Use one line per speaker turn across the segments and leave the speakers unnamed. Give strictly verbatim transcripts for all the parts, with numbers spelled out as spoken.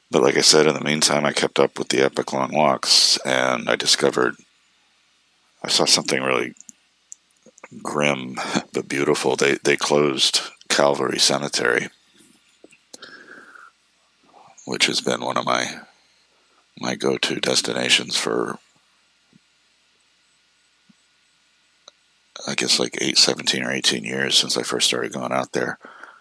But like I said, in the meantime, I kept up with the epic long walks, and I discovered, I saw something really grim but beautiful. They they closed Calvary Cemetery, which has been one of my my go-to destinations for, I guess, like eight, seventeen or eighteen years since I first started going out there.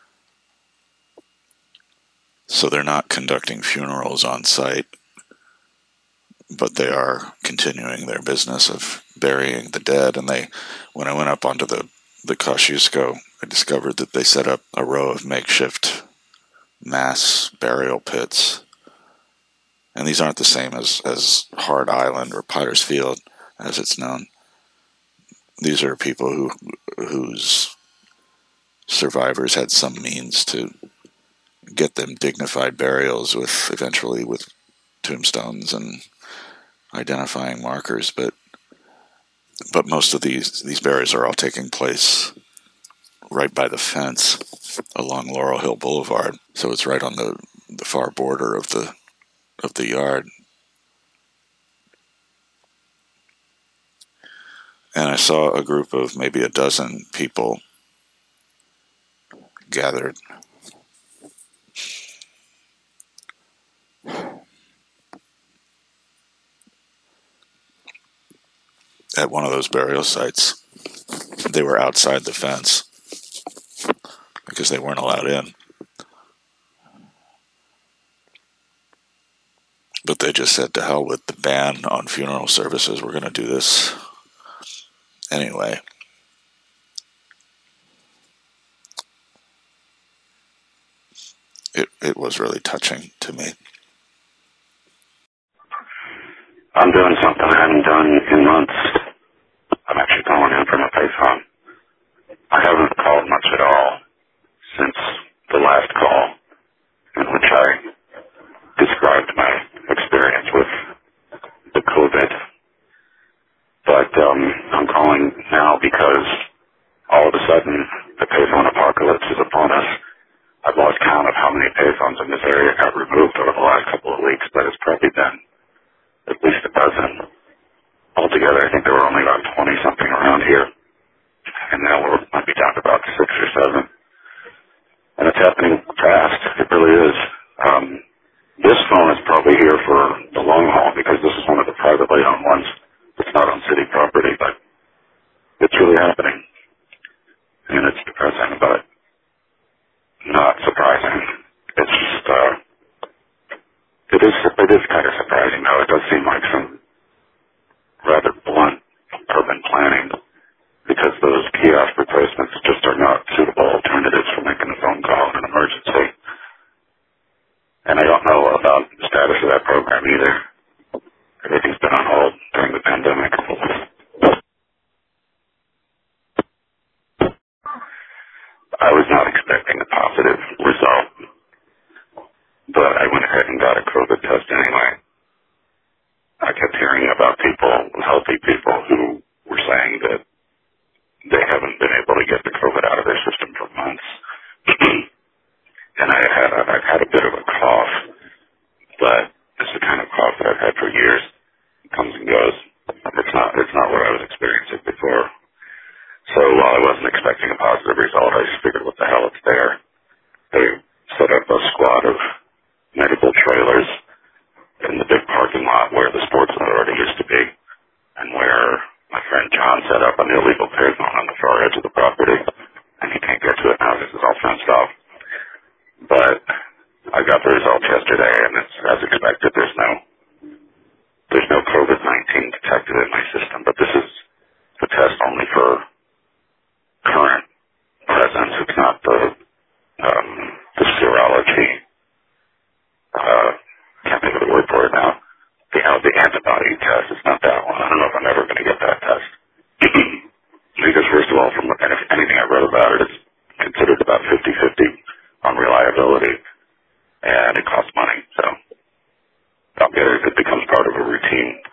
So they're not conducting funerals on site, but they are continuing their business of burying the dead. And they, when I went up onto the, the Kosciuszko, I discovered that they set up a row of makeshift mass burial pits. And these aren't the same as, as Hard Island or Potter's Field, as it's known. These are people who whose survivors had some means to get them dignified burials, with eventually with tombstones and identifying markers. But but most of these these burials are all taking place right by the fence along Laurel Hill Boulevard. So it's right on the, the far border of the of the yard. And I saw a group of maybe a dozen people gathered. At one of those burial sites. They were outside the fence because they weren't allowed in. But they just said, to hell with the ban on funeral services, we're going to do this anyway. It it was really touching to me.
I'm doing something I haven't done in months. I'm actually calling in from a payphone. I haven't called much at all since the last call in which I described my experience with the COVID. But um, I'm calling now because all of a sudden the payphone apocalypse is upon us. I've lost count of how many payphones in this area got removed over the last couple of weeks, but it's probably been at least a dozen. Altogether, I think there were only about twenty-something around here, and now we're might be down to about six or seven. And it's happening fast. It really is. Um, this phone is probably here for the long haul because this is one of the privately owned ones. It's not on city property, but it's really happening. And it's depressing, but not surprising. It's just, uh, it is, it is kind of surprising, though. It does seem like some rather blunt urban planning, because those kiosk replacements just are not suitable alternatives for making a phone call in an emergency. And I don't know about the status of that program either. Everything's been on hold during the pandemic. I was not expecting a positive result, but I went ahead and got a COVID test anyway. I kept hearing about people, healthy people, who were saying that they haven't been able to get the COVID out of their system for months. And I had a, I've had a bit of a cough, but it's the kind of cough that I've had for years. It comes and goes. It's not it's not what I was experiencing before. So while I wasn't expecting a positive result, I just figured, what the hell, it's there. They set up a squad of medical trailers in the big parking lot where the sports authority used to be, and where my friend John set up an illegal payphone on the far edge of the property, and he can't get to it now because it's all fenced off. But I got the results yesterday, and it's as expected. There's no there's no COVID nineteen detected in my system, but this is the test only for current presence. It's not the um, the serology. Uh, can't think of the word for it now. The, uh, the antibody test. It's not that one. I don't know if I'm ever going to get that test. Because first of all, from anything I read about it, it's considered about fifty-fifty on reliability, and it costs money. So I'll get it if it becomes part of a routine